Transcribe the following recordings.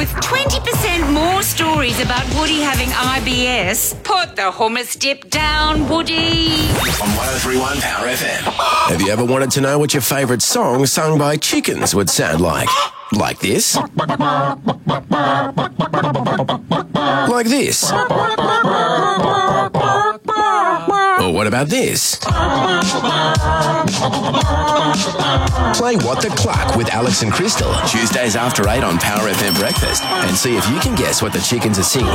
with 20% more stories about Woody having IBS. Put the hummus dip down, Woody. On 103.1 Power FM. Have you ever wanted to know what your favourite song sung by chickens would sound like? Like this? Like this? Or what about this? Play What the Cluck with Alex and Crystal, Tuesdays after 8 on Power FM Breakfast, and see if you can guess what the chickens are singing.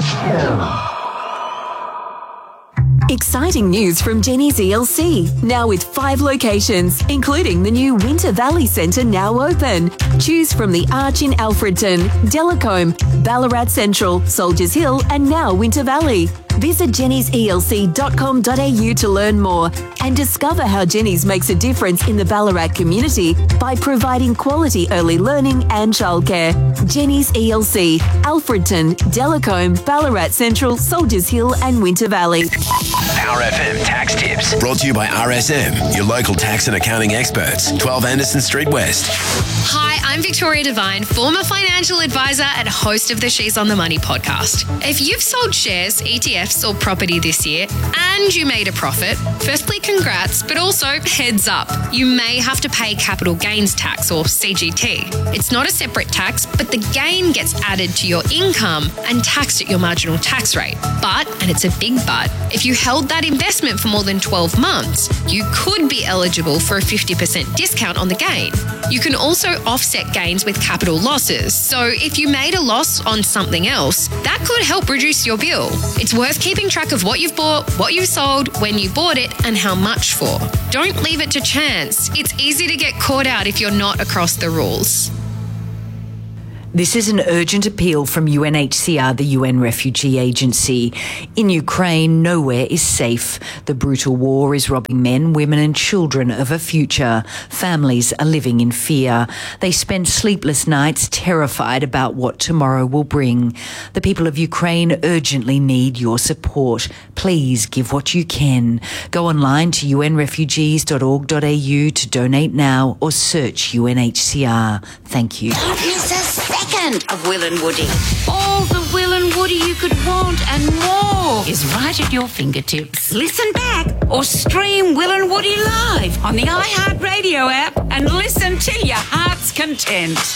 Exciting news from Jenny's ELC, now with 5 locations, including the new Winter Valley Centre now open. Choose from the Arch in Alfredton, Delacombe, Ballarat Central, Soldiers Hill and now Winter Valley. Visit jennyselc.com.au to learn more and discover how Jenny's makes a difference in the Ballarat community by providing quality early learning and childcare. Jenny's ELC, Alfredton, Delacombe, Ballarat Central, Soldiers Hill and Winter Valley. Power FM Tax Tips. Brought to you by RSM, your local tax and accounting experts. 12 Anderson Street West. Hi, I'm Victoria Devine, former financial advisor and host of the She's on the Money podcast. If you've sold shares, ETFs or property this year and you made a profit, firstly, congrats, but also heads up, you may have to pay capital gains tax or CGT. It's not a separate tax, but the gain gets added to your income and taxed at your marginal tax rate. But, and it's a big but, if you held that investment for more than 12 months, you could be eligible for a 50% discount on the gain. You can also offset gains with capital losses. So if you made a loss on something else, that could help reduce your bill. It's worth keeping track of what you've bought, what you've sold, when you bought it, and how much for. Don't leave it to chance. It's easy to get caught out if you're not across the rules. This is an urgent appeal from UNHCR, the UN Refugee Agency. In Ukraine, nowhere is safe. The brutal war is robbing men, women and children of a future. Families are living in fear. They spend sleepless nights terrified about what tomorrow will bring. The people of Ukraine urgently need your support. Please give what you can. Go online to unrefugees.org.au to donate now or search UNHCR. Thank you. Don't miss a second of Will and Woody. All the Will and Woody you could want and more is right at your fingertips. Listen back or stream Will and Woody live on the iHeartRadio app and listen till your heart's content.